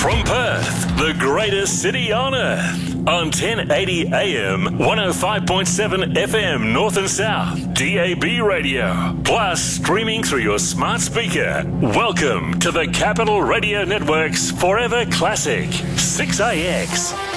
From Perth, the greatest city on earth, on 1080 AM, 105.7 FM North and South, DAB radio, plus streaming through your smart speaker. Welcome to the Capital Radio Network's Forever Classic, 6AX.